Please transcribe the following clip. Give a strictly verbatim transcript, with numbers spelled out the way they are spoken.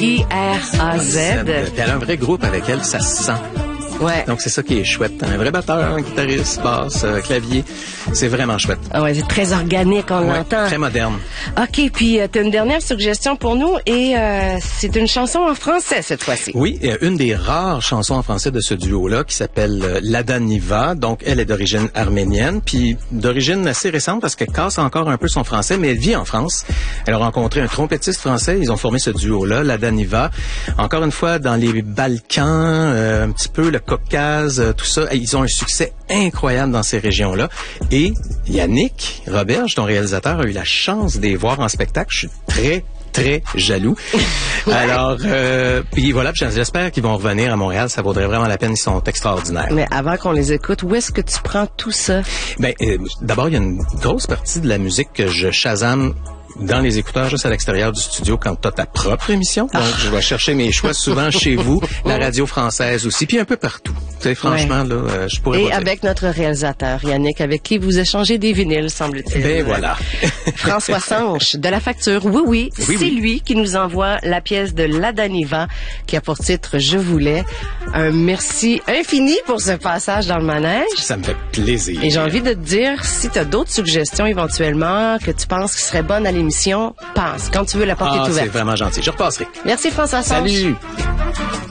I R A Z. Puis elle a un vrai groupe avec elle, ça se sent. Ouais. Donc, c'est ça qui est chouette. Un vrai batteur, un guitariste, basse, euh, clavier. C'est vraiment chouette. Ah ouais, c'est très organique, on Ouais, l'entend. très moderne. OK, puis euh, tu as une dernière suggestion pour nous et euh, c'est une chanson en français cette fois-ci. Oui, euh, une des rares chansons en français de ce duo-là qui s'appelle euh, Lada Niva. Donc, elle est d'origine arménienne, puis d'origine assez récente parce qu'elle casse encore un peu son français, mais elle vit en France. Elle a rencontré un trompettiste français. Ils ont formé ce duo-là, Lada Niva. Encore une fois, dans les Balkans, euh, un petit peu le Caucase, euh, tout ça. Ils ont un succès incroyable dans ces régions-là. Et Yannick Roberge, ton réalisateur, a eu la chance de les voir en spectacle. Je suis très très jaloux. Alors, euh, puis voilà, puis j'espère qu'ils vont revenir à Montréal. Ça vaudrait vraiment la peine. Ils sont extraordinaires. Mais avant qu'on les écoute, où est-ce que tu prends tout ça? Ben, euh, d'abord, il y a une grosse partie de la musique que je Shazam dans les écouteurs juste à l'extérieur du studio quand tu as ta propre émission. Donc, je vais chercher mes choix souvent chez vous, la radio française aussi, puis un peu partout. Tu sais, franchement, ouais. là, euh, je pourrais Et pas dire. avec notre réalisateur, Yannick, avec qui vous échangez des vinyles, semble-t-il. Ben voilà. François Sanche, de la facture. Oui, oui, oui c'est oui. lui qui nous envoie la pièce de Lada Niva qui a pour titre « Je voulais ». Un merci infini pour ce passage dans le manège. Ça me fait plaisir. Et j'ai envie de te dire, si tu as d'autres suggestions éventuellement que tu penses qui seraient bonnes à l'émission, passe. Quand tu veux, la porte ah, est ouverte. C'est vraiment gentil. Je repasserai. Merci François Sanche. Salut.